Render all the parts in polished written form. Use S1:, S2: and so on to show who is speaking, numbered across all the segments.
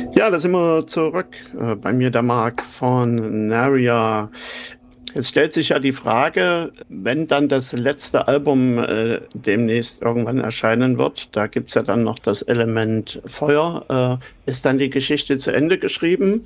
S1: Ja, da sind wir zurück. Bei mir der Marc von Naria. Jetzt stellt sich ja die Frage, wenn dann das letzte Album demnächst irgendwann erscheinen wird, da gibt's ja dann noch das Element Feuer. Ist dann die Geschichte zu Ende geschrieben?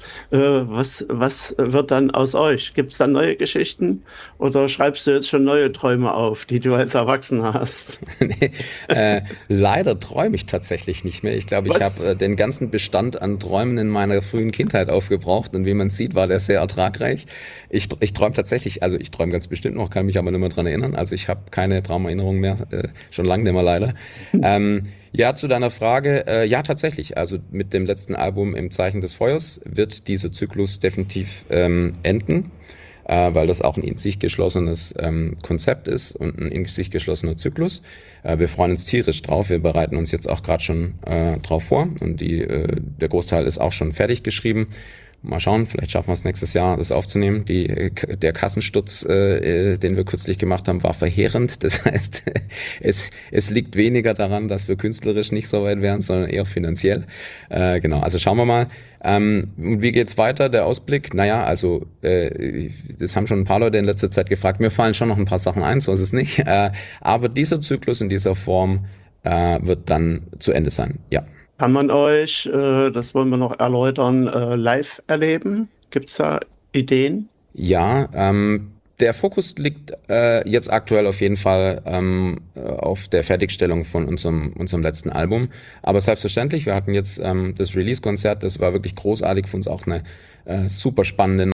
S1: Was wird dann aus euch? Gibt's dann neue Geschichten oder schreibst du jetzt schon neue Träume auf, die du als Erwachsener hast?
S2: Nee, leider träume ich tatsächlich nicht mehr. Ich glaube, ich
S1: Was?
S2: habe den ganzen Bestand an Träumen in meiner frühen Kindheit aufgebraucht und wie man sieht, war der sehr ertragreich. Ich träume tatsächlich, also ich träume ganz bestimmt noch, kann mich aber nicht mehr dran erinnern. Also ich habe keine Traumerinnerungen mehr, schon lange nicht mehr leider. Ja, zu deiner Frage, ja tatsächlich. Also mit dem letzten Album Im Zeichen des Feuers wird dieser Zyklus definitiv enden, weil das auch ein in sich geschlossenes Konzept ist und ein in sich geschlossener Zyklus. Wir freuen uns tierisch drauf. Wir bereiten uns jetzt auch gerade schon drauf vor und der Großteil ist auch schon fertig geschrieben. Mal schauen, vielleicht schaffen wir es nächstes Jahr, das aufzunehmen. Der Kassensturz, den wir kürzlich gemacht haben, war verheerend. Das heißt, es liegt weniger daran, dass wir künstlerisch nicht so weit wären, sondern eher finanziell. Genau, also schauen wir mal. Wie geht's weiter? Der Ausblick? Naja, also das haben schon ein paar Leute in letzter Zeit gefragt. Mir fallen schon noch ein paar Sachen ein, so ist es nicht. Aber dieser Zyklus in dieser Form wird dann zu Ende sein, ja.
S1: Kann man euch, das wollen wir noch erläutern, live erleben? Gibt es da Ideen?
S2: Ja, der Fokus liegt jetzt aktuell auf jeden Fall auf der Fertigstellung von unserem letzten Album. Aber selbstverständlich, wir hatten jetzt das Release-Konzert, das war wirklich großartig, für uns auch eine super spannende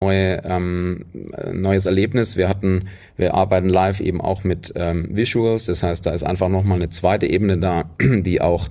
S2: neues Erlebnis. Wir arbeiten live eben auch mit Visuals, das heißt, da ist einfach nochmal eine zweite Ebene da, die auch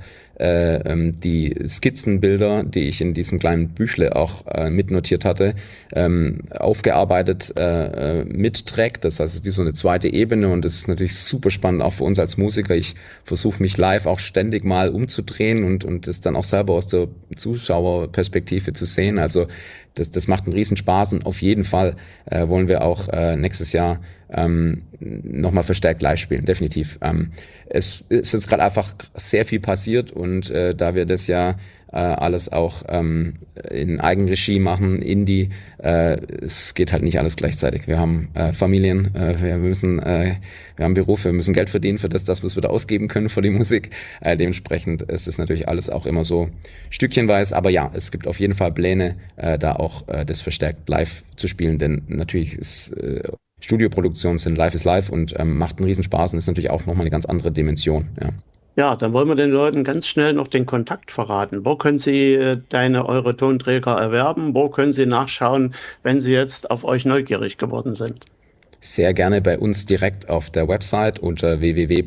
S2: die Skizzenbilder, die ich in diesem kleinen Büchle auch mitnotiert hatte, aufgearbeitet mitträgt. Das heißt, es ist wie so eine zweite Ebene und das ist natürlich super spannend auch für uns als Musiker. Ich versuche mich live auch ständig mal umzudrehen und das dann auch selber aus der Zuschauerperspektive zu sehen. Also das macht einen Riesenspaß und auf jeden Fall wollen wir auch nächstes Jahr nochmal verstärkt live spielen, definitiv. Es ist jetzt gerade einfach sehr viel passiert und da wir das ja alles auch in Eigenregie machen, Indie, es geht halt nicht alles gleichzeitig. Wir haben Familien, wir haben Berufe, wir müssen Geld verdienen für das, was wir da ausgeben können für die Musik. Dementsprechend ist es natürlich alles auch immer so stückchenweise, aber ja, es gibt auf jeden Fall Pläne, da auch das verstärkt live zu spielen, denn natürlich ist Studioproduktionen sind Live is Live und macht einen Riesenspaß und ist natürlich auch nochmal eine ganz andere Dimension. Ja.
S1: Ja, dann wollen wir den Leuten ganz schnell noch den Kontakt verraten. Wo können sie eure Tonträger erwerben? Wo können sie nachschauen, wenn sie jetzt auf euch neugierig geworden sind?
S2: Sehr gerne bei uns direkt auf der Website unter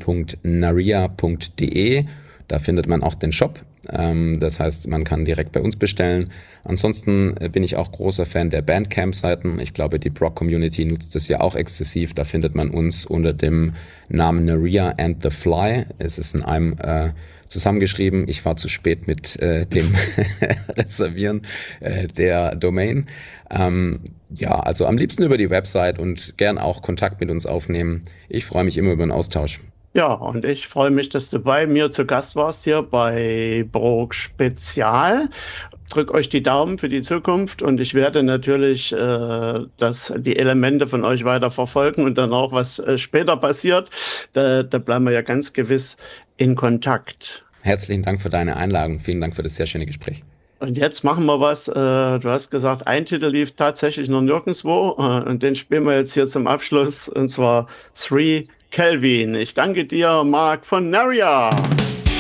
S2: www.naria.de. Da findet man auch den Shop. Das heißt, man kann direkt bei uns bestellen. Ansonsten bin ich auch großer Fan der Bandcamp-Seiten. Ich glaube, die Prog-Community nutzt das ja auch exzessiv. Da findet man uns unter dem Namen Naria and the Fly. Es ist in einem zusammengeschrieben. Ich war zu spät mit dem Reservieren der Domain. Ja, also am liebsten über die Website und gern auch Kontakt mit uns aufnehmen. Ich freue mich immer über einen Austausch.
S1: Ja, und ich freue mich, dass du bei mir zu Gast warst hier bei Brok Spezial. Drück euch die Daumen für die Zukunft und ich werde natürlich die Elemente von euch weiter verfolgen und dann auch, was später passiert. Da bleiben wir ja ganz gewiss in Kontakt.
S2: Herzlichen Dank für deine Einladung. Vielen Dank für das sehr schöne Gespräch.
S1: Und jetzt machen wir was. Du hast gesagt, ein Titel lief tatsächlich noch nirgendwo und den spielen wir jetzt hier zum Abschluss und zwar Three Kelvin. Ich danke dir, Marc von Naria.